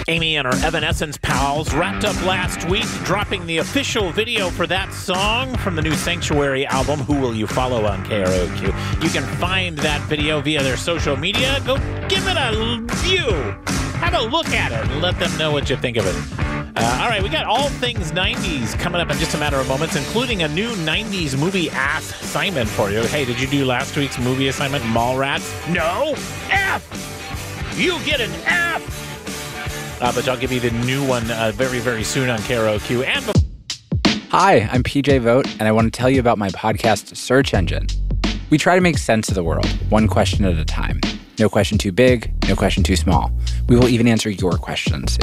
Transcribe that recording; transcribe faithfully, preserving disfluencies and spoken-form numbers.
Amy and her Evanescence pals wrapped up last week, dropping the official video for that song from the new Sanctuary album, Who Will You Follow, on K R O Q. You can find that video via their social media. Go give it a view. Have a look at it and let them know what you think of it. Uh, all right, we got all things nineties coming up in just a matter of moments, including a new nineties movie assignment for you. Hey, did you do last week's movie assignment, Mallrats? No? F! You get an F! Uh, but I'll give you the new one uh, very, very soon on K R O Q. And Hi, I'm P J Vogt, and I want to tell you about my podcast, Search Engine. We try to make sense of the world, one question at a time. No question too big, no question too small. We will even answer your questions